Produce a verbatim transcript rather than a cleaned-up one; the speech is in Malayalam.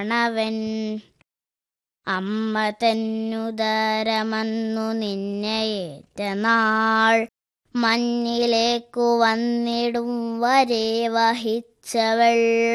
ണവൻ അമ്മ തന്നുദരമന്നു നിന്നെയേറ്റ നാൾ മഞ്ഞിലേക്കു വന്നിടും വരെ വഹിച്ചവൾ